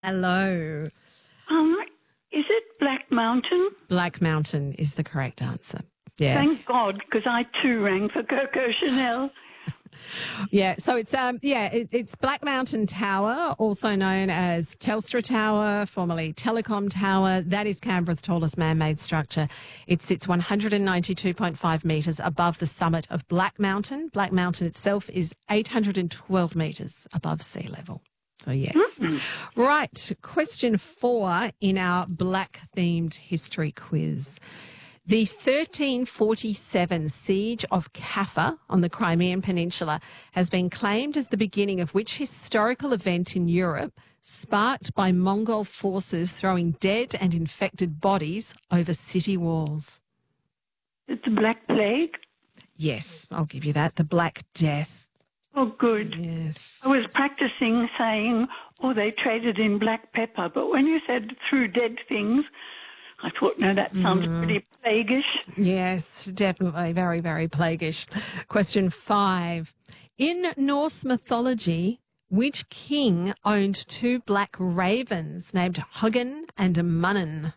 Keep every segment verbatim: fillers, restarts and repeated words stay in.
Hello. Um, is it Black Mountain? Black Mountain is the correct answer. Yeah. Thank God, because I too rang for Coco Chanel. Yeah, so it's um yeah, it, it's Black Mountain Tower, also known as Telstra Tower, formerly Telecom Tower. That is Canberra's tallest man-made structure. It sits one hundred ninety-two point five metres above the summit of Black Mountain. Black Mountain itself is eight hundred twelve metres above sea level. So yes. Mm-hmm. Right, question four in our black-themed history quiz. The thirteen forty-seven siege of Kaffa on the Crimean Peninsula has been claimed as the beginning of which historical event in Europe sparked by Mongol forces throwing dead and infected bodies over city walls? It's the Black Plague? Yes, I'll give you that. The Black Death. Oh, good. Yes. I was practicing saying, oh, they traded in black pepper, but when you said through dead things, I thought, no, that sounds mm. pretty plaguish. Yes, definitely. Very, very plaguish. Question five. In Norse mythology, which king owned two black ravens named Hugin and Munnin?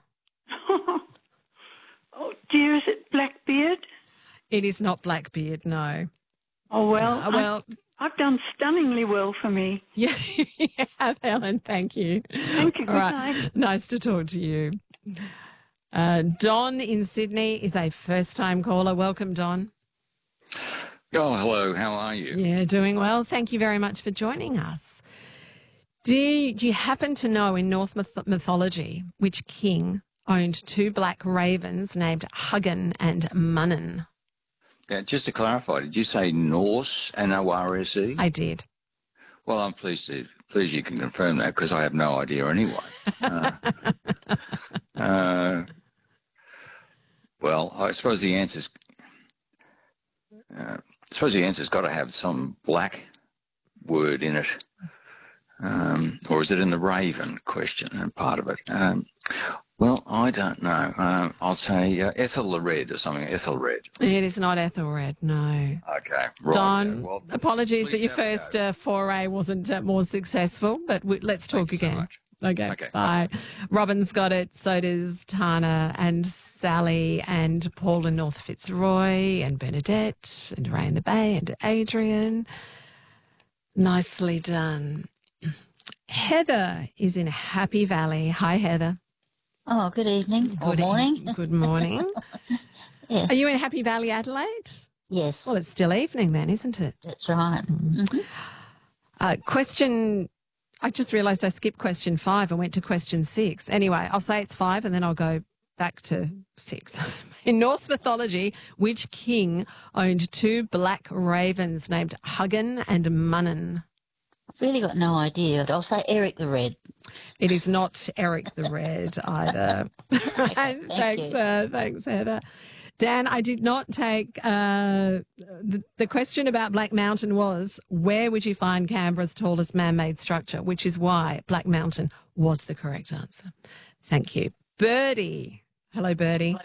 Oh, dear, is it Blackbeard? It is not Blackbeard, no. Oh, well, uh, well, I've, I've done stunningly well for me. Yeah, you have, Helen. Thank you. Thank you. Good night. Right. Nice to talk to you. Uh, Don in Sydney is a first-time caller. Welcome, Don. Oh, hello. How are you? Yeah, doing well. Thank you very much for joining us. Do you, do you happen to know in Norse myth- mythology which king owned two black ravens named Hugin and Munnin? Yeah, just to clarify, did you say Norse, N O R S E? I did. Well, I'm pleased to pleased you can confirm that because I have no idea anyway. Uh, uh, well, I suppose the answer's uh, I suppose the answer's got to have some black word in it, um, or is it in the Raven question and part of it? Um, Well, I don't know. Um, I'll say uh, Ethelred or something. Ethelred. It is not Ethelred, no. Okay, right. Don, yeah, well, apologies that your first uh, foray wasn't uh, more successful, but we, let's talk Thank you again. so Okay, okay, bye. Robin's got it, so does Tana and Sally and Paul and North Fitzroy and Bernadette and Ray in the Bay and Adrian. Nicely done. Heather is in Happy Valley. Hi, Heather. Oh, good evening Good or morning. E- good morning. Yeah. Are you in Happy Valley, Adelaide? Yes. Well, it's still evening then, isn't it? That's right. Mm-hmm. Uh, question, I just realised I skipped question five and went to question six. Anyway, I'll say it's five and then I'll go back to six. In Norse mythology, which king owned two black ravens named Hugin and Munnin? I've really got no idea, but I'll say Eric the Red. It is not Eric the Red either. Okay, thank thanks, you. uh, thanks, Heather. Dan, I did not take uh, the, the question about Black Mountain was where would you find Canberra's tallest man-made structure, which is why Black Mountain was the correct answer. Thank you. Birdie. Hello, Birdie.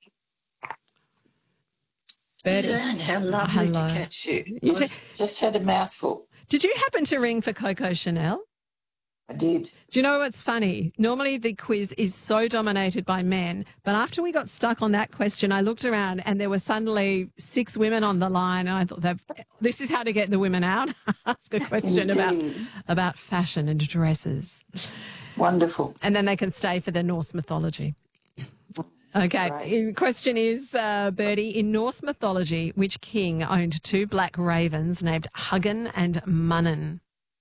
Birdie. Suzanne, how lovely Hello. to catch you. You I was, t- just had a mouthful. Did you happen to ring for Coco Chanel? I did. Do you know what's funny? Normally the quiz is so dominated by men, but after we got stuck on that question, I looked around and there were suddenly six women on the line, and I thought, that this is how to get the women out. Ask a question about Indeed. about fashion and dresses, Wonderful. and then they can stay for the Norse mythology. Okay, Right. the question is, uh, Birdie, in Norse mythology, which king owned two black ravens named Hugin and Munnin?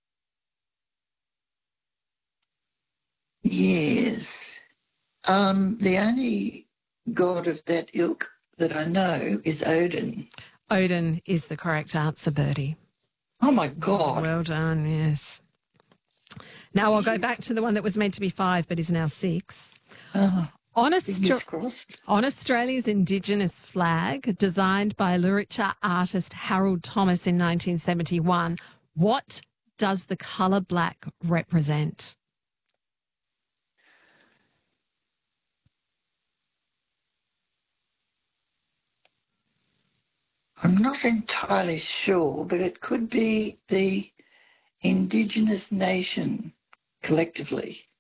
Yes. Um, the only god of that ilk that I know is Odin. Odin is the correct answer, Birdie. Oh, my God. Well done, yes. Now I'll go back to the one that was meant to be five but is now six. Oh, On, fingers Austra- crossed. on Australia's Indigenous flag, designed by literature artist Harold Thomas in nineteen seventy-one, what does the colour black represent? I'm not entirely sure, but it could be the Indigenous nation collectively.